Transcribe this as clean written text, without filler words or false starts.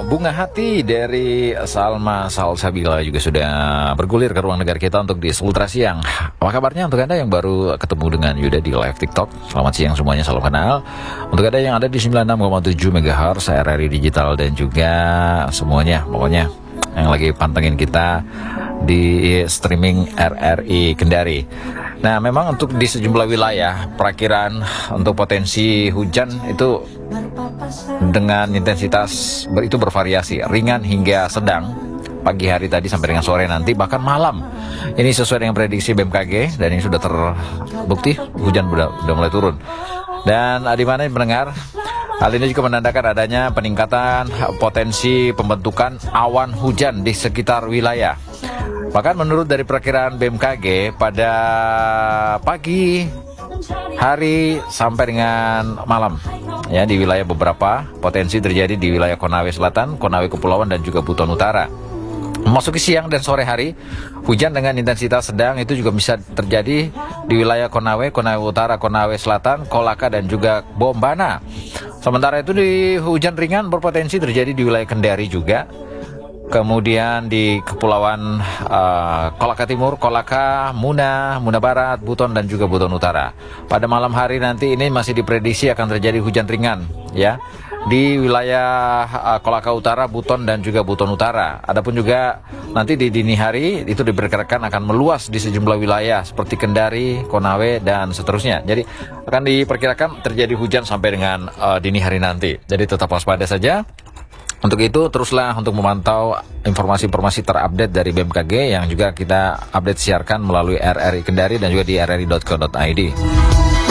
Bunga Hati dari Salma Salsabila juga sudah bergulir ke ruang negara kita untuk di Ultra Siang. Apa kabarnya untuk Anda yang baru ketemu dengan Yuda di live TikTok? Selamat siang semuanya, salam kenal. Untuk Anda yang ada di 96,7 MHz RRI Digital dan juga semuanya, pokoknya yang lagi pantengin kita di streaming RRI Kendari. Nah, memang untuk di sejumlah wilayah perakiran untuk potensi hujan itu dengan intensitas itu bervariasi, ringan hingga sedang pagi hari tadi sampai dengan sore nanti, bahkan malam. Ini sesuai dengan prediksi BMKG dan ini sudah terbukti hujan sudah mulai turun. Dan di mana mendengar, hal ini juga menandakan adanya peningkatan potensi pembentukan awan hujan di sekitar wilayah. Bahkan menurut dari perkiraan BMKG pada pagi hari sampai dengan malam ya, di wilayah beberapa potensi terjadi di wilayah Konawe Selatan, Konawe Kepulauan dan juga Buton Utara. Memasuki siang dan sore hari, hujan dengan intensitas sedang itu juga bisa terjadi di wilayah Konawe, Konawe Utara, Konawe Selatan, Kolaka dan juga Bombana. Sementara itu di hujan ringan berpotensi terjadi di wilayah Kendari juga. Kemudian di Kepulauan Kolaka Timur, Kolaka, Muna Barat, Buton dan juga Buton Utara. Pada malam hari nanti ini masih diprediksi akan terjadi hujan ringan ya di wilayah Kolaka Utara, Buton dan juga Buton Utara. Adapun juga nanti di dini hari itu diperkirakan akan meluas di sejumlah wilayah seperti Kendari, Konawe dan seterusnya. Jadi akan diperkirakan terjadi hujan sampai dengan dini hari nanti. Jadi tetap waspada saja. Untuk itu teruslah untuk memantau informasi-informasi terupdate dari BMKG yang juga kita update siarkan melalui RRI Kendari dan juga di rri.co.id.